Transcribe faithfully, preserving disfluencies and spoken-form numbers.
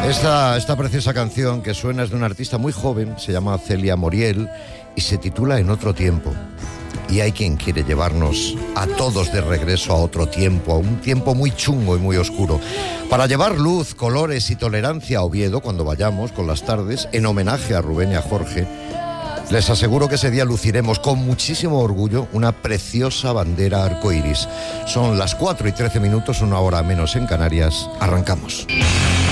Esta, esta preciosa canción que suena es de una artista muy joven, se llama Celia Moriel y se titula En otro tiempo. Y hay quien quiere llevarnos a todos de regreso a otro tiempo, a un tiempo muy chungo y muy oscuro, para llevar luz, colores y tolerancia a Oviedo cuando vayamos con las tardes, en homenaje a Rubén y a Jorge. Les aseguro que ese día luciremos con muchísimo orgullo una preciosa bandera arcoíris. Son las cuatro y trece minutos, una hora menos en Canarias. Arrancamos.